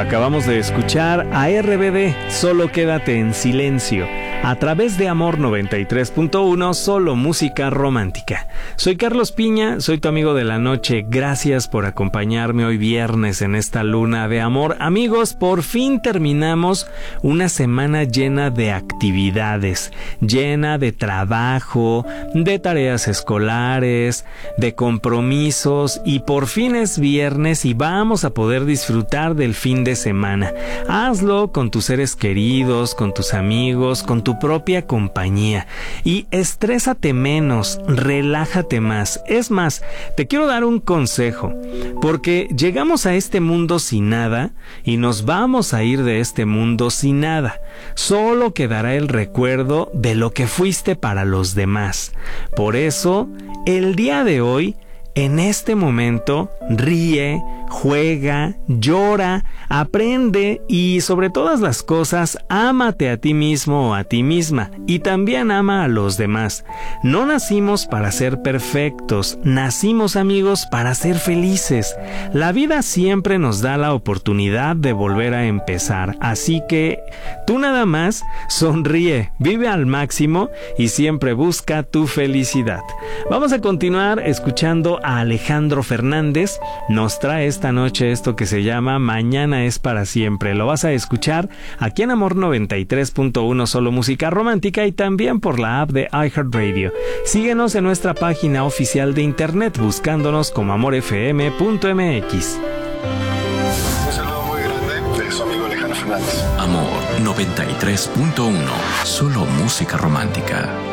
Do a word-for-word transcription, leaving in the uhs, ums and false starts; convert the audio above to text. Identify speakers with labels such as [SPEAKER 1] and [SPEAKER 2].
[SPEAKER 1] Acabamos de escuchar a R B D, Solo Quédate en Silencio, a través de Amor noventa y tres punto uno, solo música romántica. Soy Carlos Piña, soy tu amigo de la noche. Gracias por acompañarme hoy viernes en esta luna de amor. Amigos, por fin terminamos una semana llena de actividades, llena de trabajo, de tareas escolares, de compromisos, y por fin es viernes y vamos a poder disfrutar del fin de semana. Hazlo con tus seres queridos, con tus amigos, con tu propia compañía, y estrésate menos, relájate más. Es más, te quiero dar un consejo, porque llegamos a este mundo sin nada y nos vamos a ir de este mundo sin nada. Solo quedará el recuerdo de lo que fuiste para los demás. Por eso, el día de hoy, en este momento, ríe, juega, llora, aprende y, sobre todas las cosas, ámate a ti mismo o a ti misma, y también ama a los demás. No nacimos para ser perfectos, nacimos, amigos, para ser felices. La vida siempre nos da la oportunidad de volver a empezar, así que tú nada más sonríe, vive al máximo y siempre busca tu felicidad. Vamos a continuar escuchando a Alejandro Fernández. Nos trae esta noche esto que se llama Mañana es para siempre. Lo vas a escuchar aquí en Amor noventa y tres punto uno, solo música romántica, y también por la app de iHeartRadio. Síguenos en nuestra página oficial de internet buscándonos como amor f m punto m x.
[SPEAKER 2] Un saludo muy grande de su amigo Alejandro Fernández.
[SPEAKER 3] Amor noventa y tres punto uno, solo música romántica.